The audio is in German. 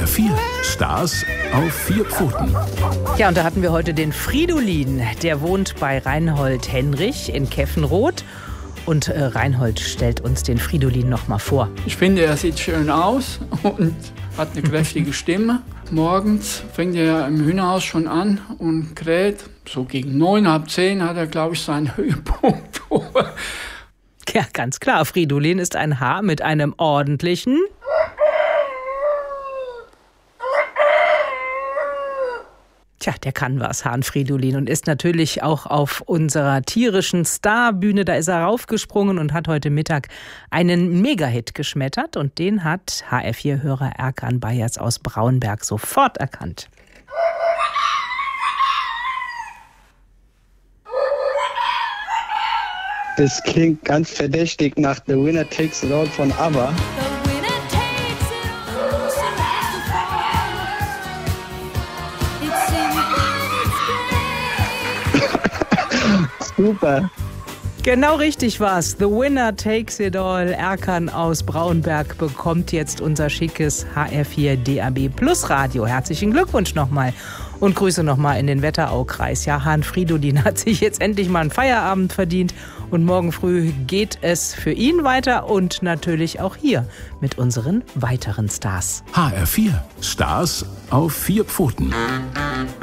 HR4, Stars auf 4 Pfoten. Ja, und da hatten wir heute den Fridolin. Der wohnt bei Reinhold Henrich in Keffenroth. Und Reinhold stellt uns den Fridolin noch mal vor. Ich finde, er sieht schön aus und hat eine kräftige Stimme. Morgens fängt er im Hühnerhaus schon an und kräht. So gegen 9, halb 10 hat er, glaube ich, seinen Höhepunkt. Ja, ganz klar. Fridolin ist ein Haar mit einem ordentlichen... Tja, der kann was, Hahn Fridolin, und ist natürlich auch auf unserer tierischen Starbühne. Da ist er raufgesprungen und hat heute Mittag einen Mega-Hit geschmettert. Und den hat HR4-Hörer Erkan Bayers aus Braunberg sofort erkannt. Das klingt ganz verdächtig nach The Winner Takes It All von ABBA. Super. Genau richtig war's. The Winner Takes It All. Erkan aus Braunberg bekommt jetzt unser schickes HR4 DAB Plus Radio. Herzlichen Glückwunsch nochmal und Grüße nochmal in den Wetteraukreis. Ja, Hahn Fridolin hat sich jetzt endlich mal einen Feierabend verdient und morgen früh geht es für ihn weiter und natürlich auch hier mit unseren weiteren Stars. HR4, Stars auf 4 Pfoten.